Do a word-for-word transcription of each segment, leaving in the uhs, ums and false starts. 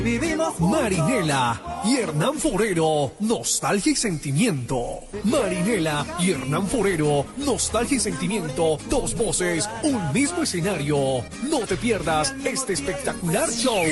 Vivimos Marinela y Hernán Forero, nostalgia y sentimiento. Marinela y Hernán Forero, nostalgia y sentimiento, dos voces, un mismo escenario. No te pierdas este espectacular show.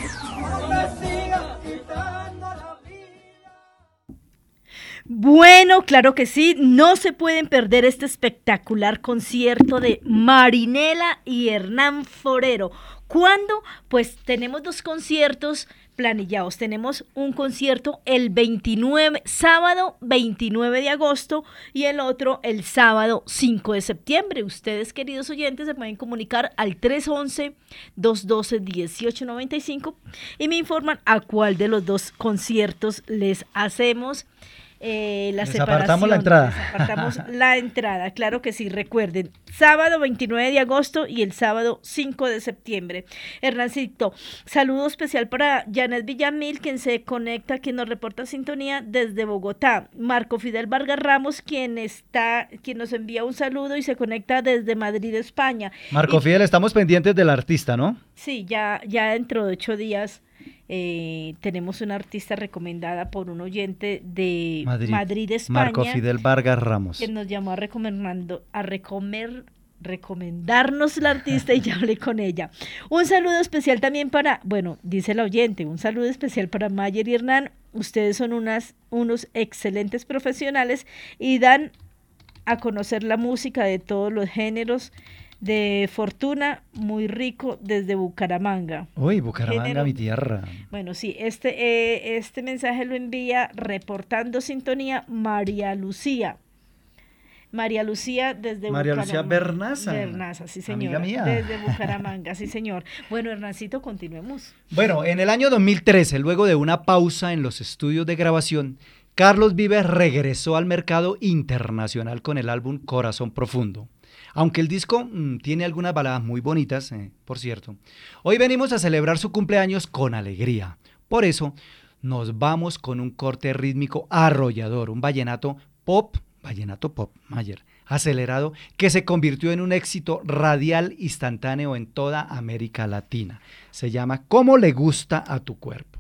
Bueno, claro que sí, no se pueden perder este espectacular concierto de Marinela y Hernán Forero. ¿Cuándo? Pues tenemos dos conciertos planillados. Tenemos un concierto el veintinueve, sábado veintinueve de agosto y el otro el sábado cinco de septiembre. Ustedes, queridos oyentes, se pueden comunicar al tres once, dos uno dos, uno ocho nueve cinco y me informan a cuál de los dos conciertos les hacemos Eh, la les separación, apartamos la entrada. les apartamos la entrada, claro que sí, recuerden, sábado veintinueve de agosto y el sábado cinco de septiembre. Hernancito, saludo especial para Janet Villamil, quien se conecta, quien nos reporta sintonía desde Bogotá. Marco Fidel Vargas Ramos, quien está, quien nos envía un saludo y se conecta desde Madrid, España. Marco y, Fidel, estamos pendientes del artista, ¿no? Sí, ya, ya dentro de ocho días Eh, tenemos una artista recomendada por un oyente de Madrid, Madrid, España. Marco Fidel Vargas Ramos. Que nos llamó a recomendando, a recomer, recomendarnos la artista y ya hablé con ella. Un saludo especial también para, bueno, dice el oyente, un saludo especial para Mayer y Hernán. Ustedes son unas, unos excelentes profesionales y dan a conocer la música de todos los géneros. De Fortuna, muy rico desde Bucaramanga. Uy, Bucaramanga, Género. Mi tierra. Bueno, sí, este, eh, este mensaje lo envía reportando sintonía María Lucía. María Lucía desde María Bucaramanga. Lucía Bernaza. Bernaza, sí señora. Amiga mía. Desde Bucaramanga, sí señor. Bueno, Hernancito, continuemos. Bueno, en el año dos mil trece, luego de una pausa en los estudios de grabación, Carlos Vives regresó al mercado internacional con el álbum Corazón Profundo. Aunque el disco mmm, tiene algunas baladas muy bonitas, eh, por cierto, hoy venimos a celebrar su cumpleaños con alegría. Por eso nos vamos con un corte rítmico arrollador, un vallenato pop, vallenato pop, Mayer, acelerado, que se convirtió en un éxito radial instantáneo en toda América Latina. Se llama ¿Cómo le gusta a tu cuerpo?